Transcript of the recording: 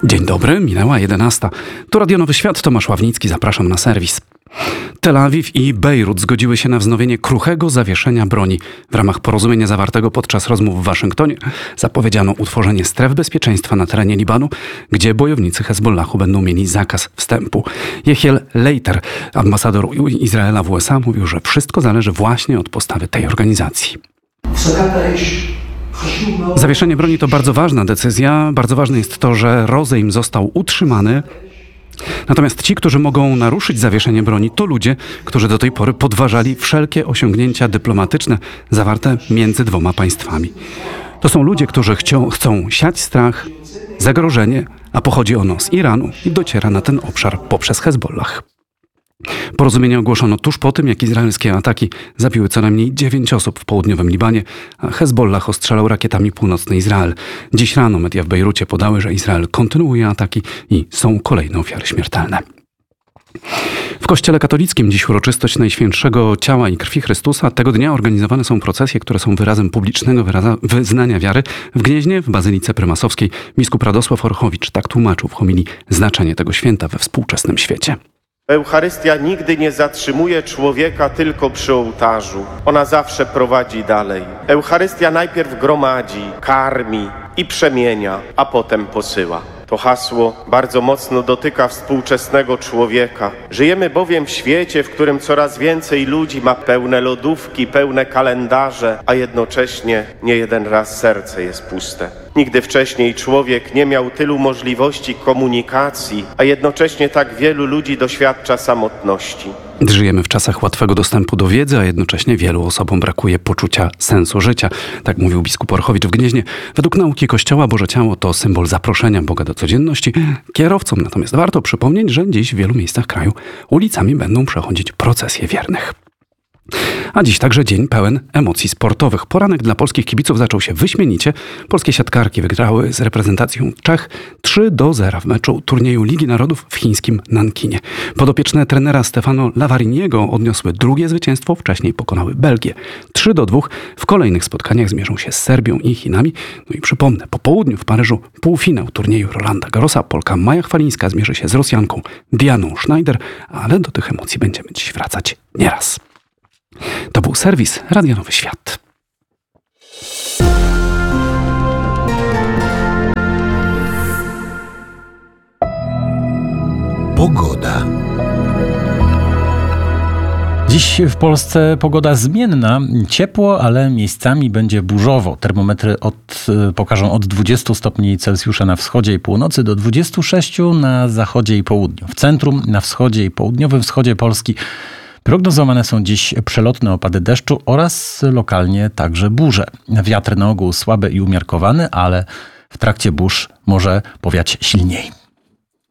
Dzień dobry, minęła 11. Tu Radio Nowy Świat, Tomasz Ławnicki, zapraszam na serwis. Tel Awiw i Bejrut zgodziły się na wznowienie kruchego zawieszenia broni. W ramach porozumienia zawartego podczas rozmów w Waszyngtonie zapowiedziano utworzenie stref bezpieczeństwa na terenie Libanu, gdzie bojownicy Hezbollahu będą mieli zakaz wstępu. Jehiel Leiter, ambasador Izraela w USA, mówił, że wszystko zależy właśnie od postawy tej organizacji. Zawieszenie broni to bardzo ważna decyzja. Bardzo ważne jest to, że rozejm został utrzymany. Natomiast ci, którzy mogą naruszyć zawieszenie broni, to ludzie, którzy do tej pory podważali wszelkie osiągnięcia dyplomatyczne zawarte między dwoma państwami. To są ludzie, którzy chcą siać strach, zagrożenie, a pochodzi ono z Iranu i dociera na ten obszar poprzez Hezbollah. Porozumienie ogłoszono tuż po tym, jak izraelskie ataki zabiły co najmniej 9 osób w południowym Libanie, a Hezbollah ostrzelał rakietami północny Izrael. Dziś rano media w Bejrucie podały, że Izrael kontynuuje ataki i są kolejne ofiary śmiertelne. W Kościele katolickim dziś uroczystość Najświętszego Ciała i Krwi Chrystusa. Tego dnia organizowane są procesje, które są wyrazem publicznego wyznania wiary. W Gnieźnie, w Bazylice Prymasowskiej, biskup Radosław Orchowicz tak tłumaczył w homilii znaczenie tego święta we współczesnym świecie. Eucharystia nigdy nie zatrzymuje człowieka tylko przy ołtarzu. Ona zawsze prowadzi dalej. Eucharystia najpierw gromadzi, karmi i przemienia, a potem posyła. To hasło bardzo mocno dotyka współczesnego człowieka. Żyjemy bowiem w świecie, w którym coraz więcej ludzi ma pełne lodówki, pełne kalendarze, a jednocześnie nie jeden raz serce jest puste. Nigdy wcześniej człowiek nie miał tylu możliwości komunikacji, a jednocześnie tak wielu ludzi doświadcza samotności. Żyjemy w czasach łatwego dostępu do wiedzy, a jednocześnie wielu osobom brakuje poczucia sensu życia. Tak mówił biskup Orchowicz w Gnieźnie. Według nauki Kościoła Boże Ciało to symbol zaproszenia Boga do codzienności. Kierowcom natomiast warto przypomnieć, że dziś w wielu miejscach kraju ulicami będą przechodzić procesje wiernych. A dziś także dzień pełen emocji sportowych. Poranek dla polskich kibiców zaczął się wyśmienicie. Polskie siatkarki wygrały z reprezentacją Czech 3-0 w meczu turnieju Ligi Narodów w chińskim Nankinie. Podopieczne trenera Stefano Lavariniego odniosły drugie zwycięstwo, wcześniej pokonały Belgię 3-2. W kolejnych spotkaniach zmierzą się z Serbią i Chinami. No i przypomnę, po południu w Paryżu półfinał turnieju Rolanda Garrosa. Polka Maja Chwalińska zmierzy się z Rosjanką Dianą Schneider, ale do tych emocji będziemy dziś wracać nieraz. To był serwis Radio Nowy Świat. Pogoda. Dziś w Polsce pogoda zmienna, ciepło, ale miejscami będzie burzowo. Termometry pokażą od 20 stopni Celsjusza na wschodzie i północy do 26 na zachodzie i południu. W centrum, na wschodzie i południowym wschodzie Polski prognozowane są dziś przelotne opady deszczu oraz lokalnie także burze. Wiatr na ogół słaby i umiarkowany, ale w trakcie burz może powiać silniej.